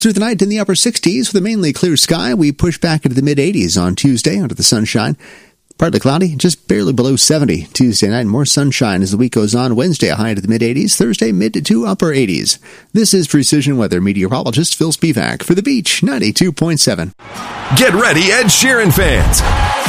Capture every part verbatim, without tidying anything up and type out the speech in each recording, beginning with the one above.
Through the night in the upper sixties with a mainly clear sky. We push back into the mid-eighties on Tuesday under the sunshine. Partly cloudy, just barely below seventy. Tuesday night, more sunshine as the week goes on. Wednesday, a high into the mid-eighties. Thursday, mid to upper eighties. This is Precision Weather meteorologist Phil Spivak for the Beach ninety-two point seven. Get ready, Ed Sheeran fans.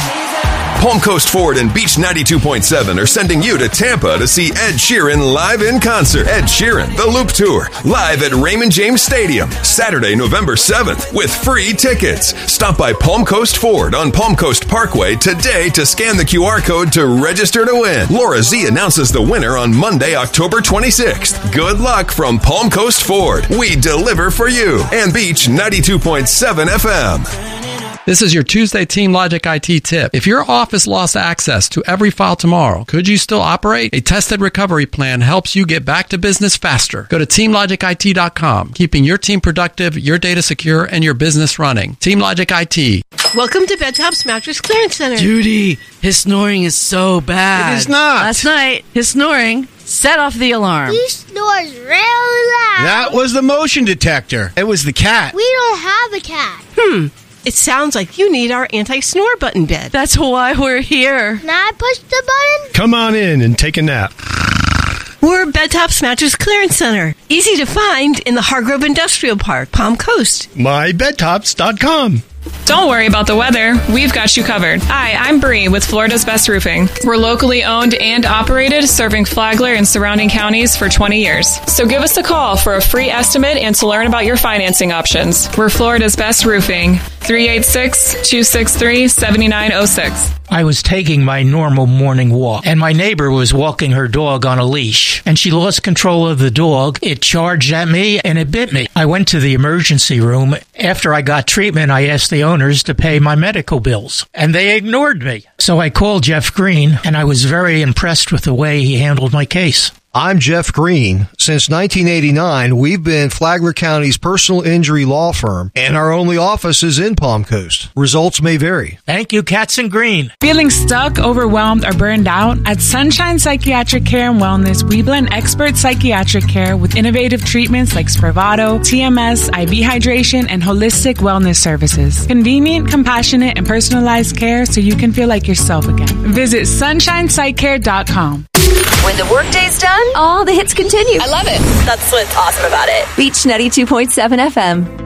Palm Coast Ford and Beach ninety-two point seven are sending you to Tampa to see Ed Sheeran live in concert. Ed Sheeran, The Loop Tour, live at Raymond James Stadium, Saturday, November seventh, with free tickets. Stop by Palm Coast Ford on Palm Coast Parkway today to scan the Q R code to register to win. Laura Z announces the winner on Monday, October twenty-sixth. Good luck from Palm Coast Ford. We deliver for you. And Beach ninety-two point seven F M. This is your Tuesday Team Logic I T tip. If your office lost access to every file tomorrow, could you still operate? A tested recovery plan helps you get back to business faster. Go to team logic I T dot com, keeping your team productive, your data secure, and your business running. Team Logic I T. Welcome to Bedtop's Mattress Clearance Center. Judy, his snoring is so bad. It is not. Last night, his snoring set off the alarm. He snores really loud. That was the motion detector. It was the cat. We don't have a cat. Hmm. It sounds like you need our anti-snore button bed. That's why we're here. Can I push the button? Come on in and take a nap. We're Bedtop's Mattress Clearance Center. Easy to find in the Hargrove Industrial Park, Palm Coast. my bed tops dot com. Don't worry about the weather. We've got you covered. Hi, I'm Bree with Florida's Best Roofing. We're locally owned and operated, serving Flagler and surrounding counties for twenty years. So give us a call for a free estimate and to learn about your financing options. We're Florida's Best Roofing. three eight six, two six three, seven nine zero six. I was taking my normal morning walk, and my neighbor was walking her dog on a leash, and she lost control of the dog. It charged at me, and it bit me. I went to the emergency room. After I got treatment, I asked the owners to pay my medical bills, and they ignored me. So I called Jeff Green, and I was very impressed with the way he handled my case. I'm Jeff Green. Since nineteen eighty-nine, we've been Flagler County's personal injury law firm, and our only office is in Palm Coast. Results may vary. Thank you, Katz and Green. Feeling stuck, overwhelmed, or burned out? At Sunshine Psychiatric Care and Wellness, we blend expert psychiatric care with innovative treatments like Spravato, T M S, I V hydration, and holistic wellness services. Convenient, compassionate, and personalized care so you can feel like yourself again. Visit sunshine psych care dot com. When the workday's done, all the hits continue. I love it. That's what's awesome about it. Beach ninety-two point seven F M.